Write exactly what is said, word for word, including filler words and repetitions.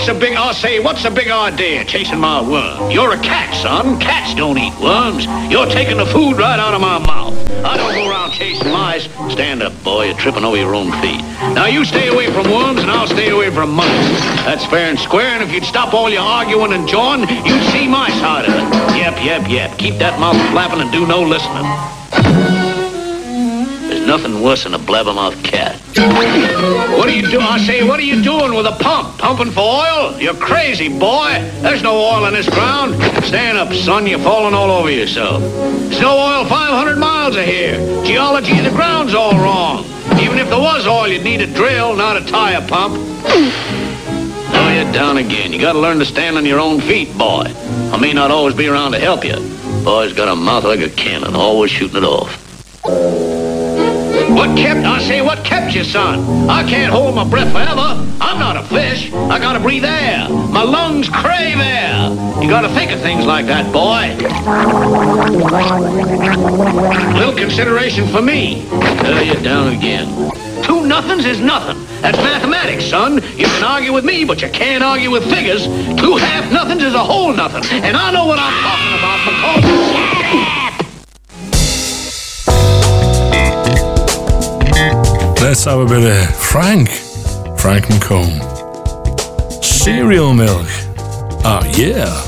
What's a big, I'll say, what's a big idea chasing my worm? You're a cat, son. Cats don't eat worms. You're taking the food right out of my mouth. I don't go around chasing mice. Stand up, boy. You're tripping over your own feet. Now, you stay away from worms, and I'll stay away from mice. That's fair and square, and if you'd stop all your arguing and jawing, you'd see my side of it. Yep, yep, yep. Keep that mouth flapping and do no listening. There's nothing worse than a blabbermouth cat. What are you doing? I say, what are you doing with a pump? Pumping for oil? You're crazy, boy. There's no oil in this ground. Stand up, son. You're falling all over yourself. There's no oil five hundred miles of here. Geology of the ground's all wrong. Even if there was oil, you'd need a drill, not a tire pump. Now you're down again. You gotta learn to stand on your own feet, boy. I may not always be around to help you. Boy's got a mouth like a cannon, always shooting it off. What kept, I say, what kept you, son? I can't hold my breath forever. I'm not a fish. I gotta breathe air. My lungs crave air. You gotta think of things like that, boy. Little consideration for me. There you're down again. Two nothings is nothing. That's mathematics, son. You can argue with me, but you can't argue with figures. Two half nothings is a whole nothing. And I know what I'm talking about because... Let's have a bit of Frank. Frank McComb. Cereal milk. Oh, yeah.